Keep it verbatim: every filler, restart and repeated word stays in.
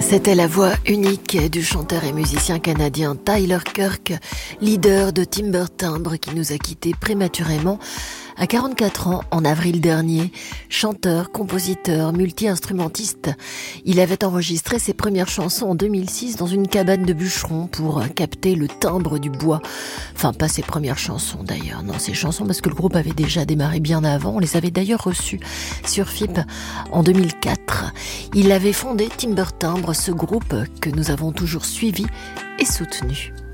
C'était la voix unique du chanteur et musicien canadien Tyler Kirk, leader de Timber Timbre, qui nous a quittés prématurément à quarante-quatre ans en avril dernier. Chanteur, compositeur, multi-instrumentiste, il avait enregistré ses premières chansons en deux mille six dans une cabane de bûcheron pour capter le timbre du bois. Enfin, pas ses premières chansons d'ailleurs, non, ses chansons parce que le groupe avait déjà démarré bien avant. On les avait d'ailleurs reçues sur F I P en deux mille quatre. Il avait fondé Timber Timbre, ce groupe que nous avons toujours suivi et soutenu.